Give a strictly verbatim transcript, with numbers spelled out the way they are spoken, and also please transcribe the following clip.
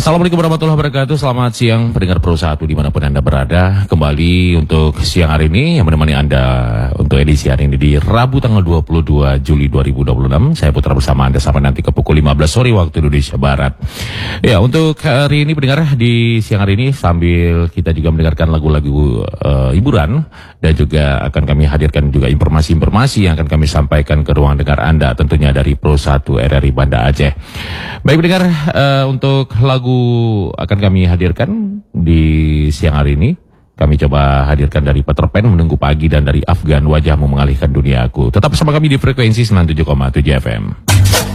Assalamualaikum warahmatullahi wabarakatuh. Selamat siang pendengar Pro satu dimanapun Anda berada. Kembali untuk siang hari ini yang menemani Anda untuk edisi hari ini di Rabu tanggal dua puluh dua Juli dua ribu dua puluh enam. Saya Putra bersama Anda sampai nanti ke pukul lima belas sore waktu Indonesia Barat. Ya, untuk hari ini pendengar di siang hari ini sambil kita juga mendengarkan lagu-lagu uh, hiburan dan juga akan kami hadirkan juga informasi-informasi yang akan kami sampaikan ke ruang dengar Anda tentunya dari Pro satu R R I Banda Aceh. Baik pendengar, uh, untuk lagu akan kami hadirkan di siang hari ini. Kami coba hadirkan dari Peter Pan Menunggu Pagi dan dari Afgan Wajahmu Mengalihkan Duniaku. Tetap bersama kami di frekuensi sembilan puluh tujuh koma tujuh F M.